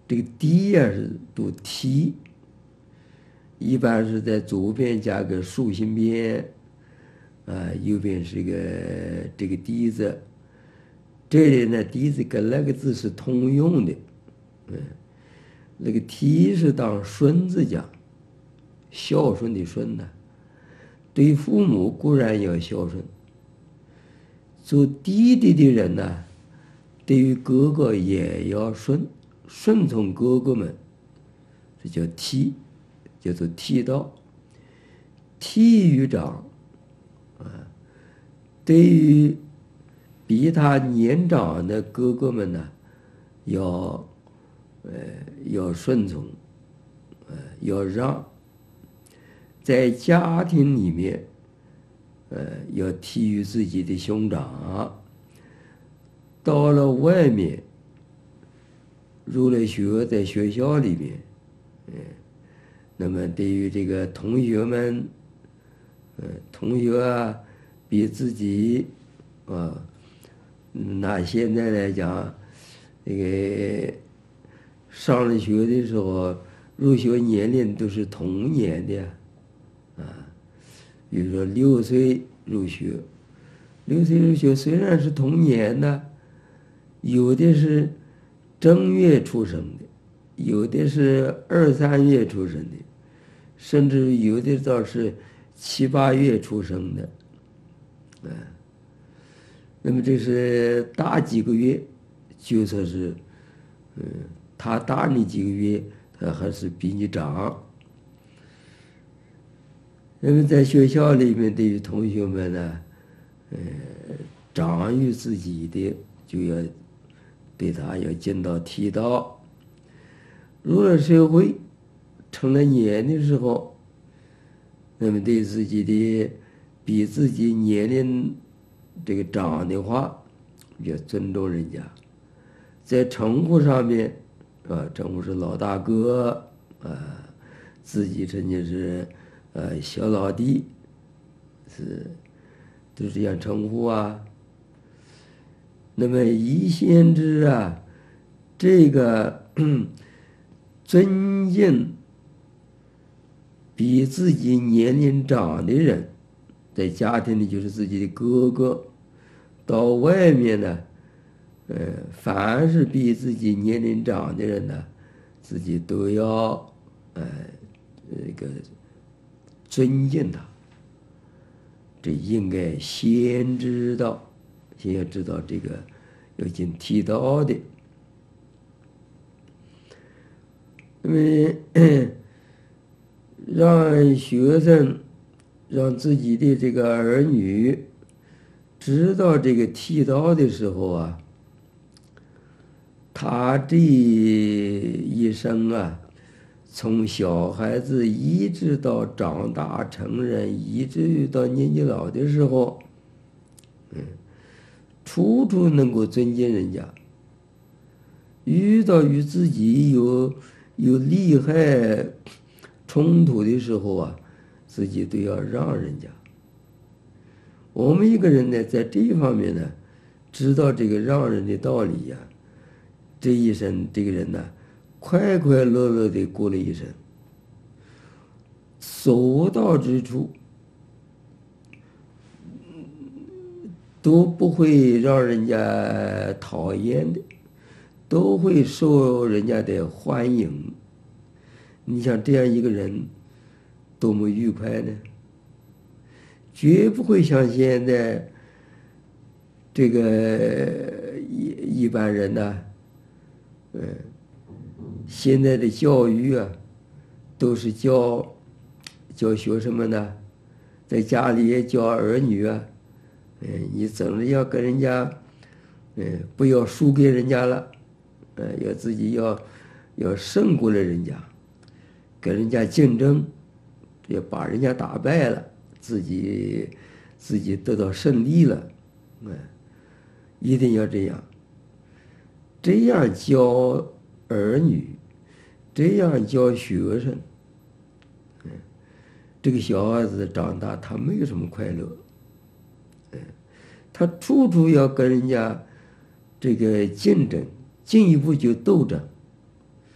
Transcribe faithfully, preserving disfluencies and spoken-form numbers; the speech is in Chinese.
这个低呀是读梯，一般是在左边加个竖心边，啊，右边是个这个低字。这里呢，低字跟那个字是通用的，嗯，那个梯是当顺字讲，孝顺的顺呢。对父母固然要孝顺，做弟弟的人呢，对于哥哥也要顺顺从哥哥们，这叫悌，叫做悌道。悌于长，啊，对于比他年长的哥哥们呢，要呃要顺从，呃要让。在家庭里面，呃，要悌于自己的兄长。到了外面，入了学，在学校里面，嗯，那么对于这个同学们，呃，同学啊，比自己，啊，拿现在来讲，这个上了学的时候，入学年龄都是同年的。啊，比如说六岁入学，六岁入学虽然是同年的，有的是正月出生的，有的是二三月出生的，甚至有的倒是七八月出生的，啊，那么这是大几个月，就说是，嗯，他大你几个月，他还是比你长。那么在学校里面，对于同学们呢，呃，长于自己的就要对他要尽到悌道。入了社会，成了年的时候，那么对自己的比自己年龄这个长的话，要尊重人家。在称呼上面，啊，称呼是老大哥，啊，自己真的是。呃，小老弟，是都是这样称呼啊。那么一先知啊，这个尊敬比自己年龄长的人，在家庭里就是自己的哥哥，到外面呢，呃，凡是比自己年龄长的人呢，自己都要呃这个。尊敬他，这应该先知道，先要知道这个要尽悌道的。那么让学生，让自己的这个儿女知道这个悌道的时候啊，他这一生啊。从小孩子一直到长大成人，一直到年纪老的时候，嗯，处处能够尊敬人家。遇到与自己有有利害冲突的时候啊，自己都要让人家。我们一个人呢，在这一方面呢，知道这个让人的道理呀，这一生这个人呢。快快乐乐的过了一生，所到之处都不会让人家讨厌的，都会受人家的欢迎。你像这样一个人，多么愉快呢？绝不会像现在这个一一般人呢，嗯。现在的教育啊，都是教教学生们呢，在家里也教儿女啊，嗯，你总是要跟人家，嗯，不要输给人家了，呃，要自己要要胜过了人家，跟人家竞争，要把人家打败了，自己自己得到胜利了，嗯，一定要这样，这样教儿女。这样教学生，嗯，这个小孩子长大他没有什么快乐，嗯，他处处要跟人家这个竞争，进一步就斗争。